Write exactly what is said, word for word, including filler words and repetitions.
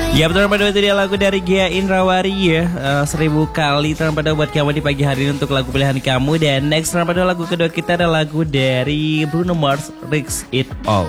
Ya betul pada itu dia lagu dari Gia Indrawari ya, uh, seribu kali pada buat kamu di pagi hari ini untuk lagu pilihan kamu. Dan next pada lagu kedua kita ada lagu dari Bruno Mars, Risk It All.